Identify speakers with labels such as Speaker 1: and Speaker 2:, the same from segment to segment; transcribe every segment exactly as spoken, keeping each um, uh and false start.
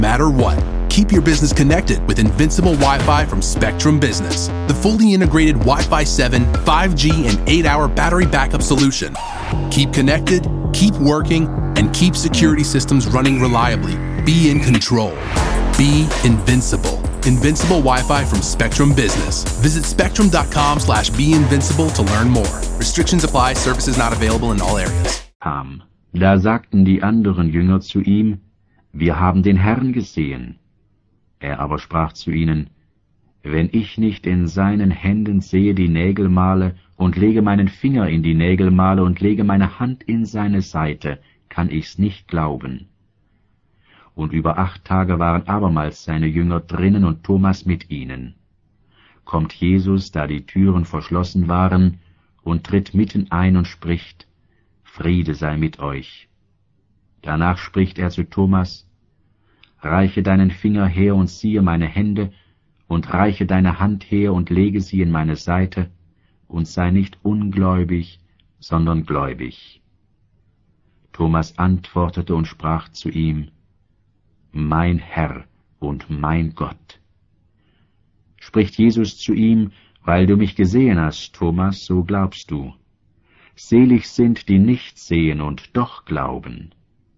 Speaker 1: matter what. Keep your business connected with Invincible Wi-Fi from Spectrum Business, the fully integrated Wi-Fi seven, five G, and eight hour battery backup solution. Keep connected, keep working, and keep security systems running reliably. Be in control. Be invincible. Invincible Wi-Fi from Spectrum Business. Visit spectrum.com slash be invincible to learn more. Restrictions apply. Services not available in all areas.
Speaker 2: Kam. Da sagten die anderen Jünger zu ihm, wir haben den Herrn gesehen. Er aber sprach zu ihnen, wenn ich nicht in seinen Händen sehe die Nägelmale und lege meinen Finger in die Nägelmale und lege meine Hand in seine Seite, kann ich's nicht glauben. Und über acht Tage waren abermals seine Jünger drinnen und Thomas mit ihnen. Kommt Jesus, da die Türen verschlossen waren, und tritt mitten ein und spricht, Friede sei mit euch. Danach spricht er zu Thomas, reiche deinen Finger her und siehe meine Hände, und reiche deine Hand her und lege sie in meine Seite, und sei nicht ungläubig, sondern gläubig. Thomas antwortete und sprach zu ihm, mein Herr und mein Gott. Spricht Jesus zu ihm, weil du mich gesehen hast, Thomas, so glaubst du. Selig sind, die nicht sehen und doch glauben.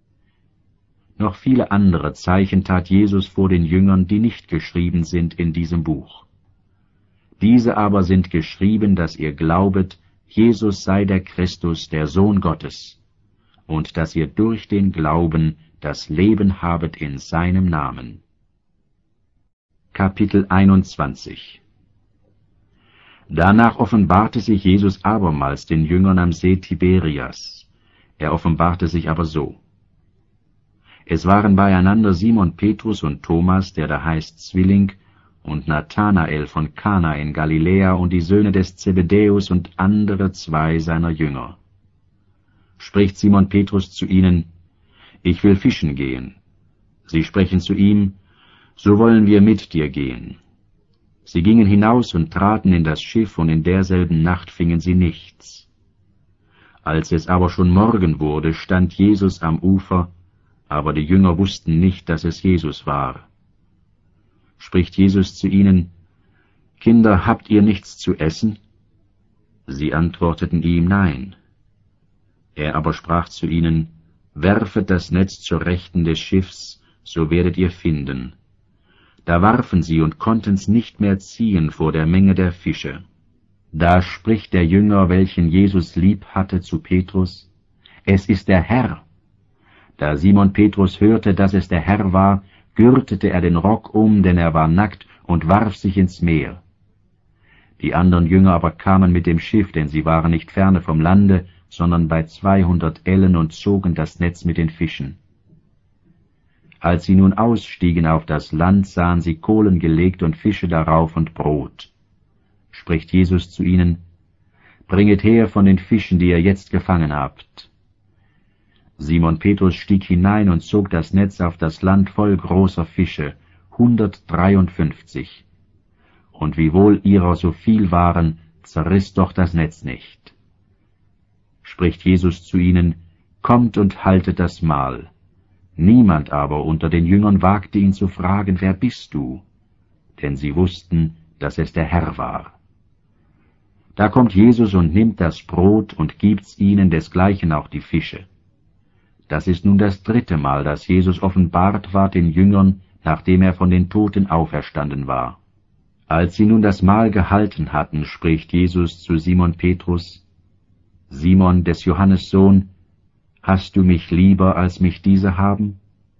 Speaker 2: Noch viele andere Zeichen tat Jesus vor den Jüngern, die nicht geschrieben sind in diesem Buch. Diese aber sind geschrieben, dass ihr glaubet, Jesus sei der Christus, der Sohn Gottes, und dass ihr durch den Glauben das Leben habet in seinem Namen. Kapitel einundzwanzig. Danach offenbarte sich Jesus abermals den Jüngern am See Tiberias. Er offenbarte sich aber so. Es waren beieinander Simon Petrus und Thomas, der da heißt Zwilling, und Nathanael von Kana in Galiläa und die Söhne des Zebedäus und andere zwei seiner Jünger. Spricht Simon Petrus zu ihnen, ich will fischen gehen. Sie sprechen zu ihm, so wollen wir mit dir gehen. Sie gingen hinaus und traten in das Schiff, und in derselben Nacht fingen sie nichts. Als es aber schon Morgen wurde, stand Jesus am Ufer, aber die Jünger wussten nicht, dass es Jesus war. Spricht Jesus zu ihnen, Kinder, habt ihr nichts zu essen? Sie antworteten ihm, nein. Er aber sprach zu ihnen, werfet das Netz zur Rechten des Schiffs, so werdet ihr finden. Da warfen sie und konnten's nicht mehr ziehen vor der Menge der Fische. Da spricht der Jünger, welchen Jesus lieb hatte, zu Petrus, es ist der Herr. Da Simon Petrus hörte, dass es der Herr war, gürtete er den Rock um, denn er war nackt, und warf sich ins Meer. Die anderen Jünger aber kamen mit dem Schiff, denn sie waren nicht ferne vom Lande, sondern bei zweihundert Ellen und zogen das Netz mit den Fischen. Als sie nun ausstiegen auf das Land, sahen sie Kohlen gelegt und Fische darauf und Brot. Spricht Jesus zu ihnen, bringet her von den Fischen, die ihr jetzt gefangen habt. Simon Petrus stieg hinein und zog das Netz auf das Land voll großer Fische, hundertdreiundfünfzig. Und wiewohl ihrer so viel waren, zerriss doch das Netz nicht. Spricht Jesus zu ihnen, kommt und haltet das Mahl. Niemand aber unter den Jüngern wagte ihn zu fragen, wer bist du? Denn sie wussten, dass es der Herr war. Da kommt Jesus und nimmt das Brot und gibt's ihnen, desgleichen auch die Fische. Das ist nun das dritte Mal, dass Jesus offenbart war den Jüngern, nachdem er von den Toten auferstanden war. Als sie nun das Mahl gehalten hatten, spricht Jesus zu Simon Petrus, Simon, des Johannes Sohn, hast du mich lieber, als mich diese haben?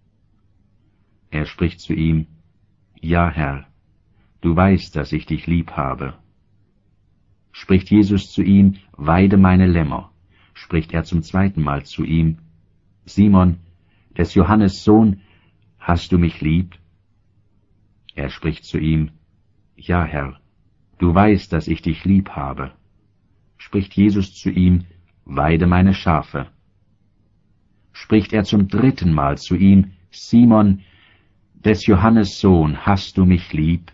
Speaker 2: Er spricht zu ihm, ja, Herr, du weißt, dass ich dich lieb habe. Spricht Jesus zu ihm, weide meine Lämmer. Spricht er zum zweiten Mal zu ihm, Simon, des Johannes Sohn, hast du mich lieb? Er spricht zu ihm, ja, Herr, du weißt, dass ich dich lieb habe. Spricht Jesus zu ihm, weide meine Schafe. Spricht er zum dritten Mal zu ihm, Simon, des Johannes Sohn, hast du mich lieb?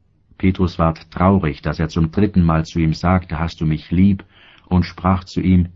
Speaker 2: Petrus ward traurig, dass er zum dritten Mal zu ihm sagte, hast du mich lieb, und sprach zu ihm,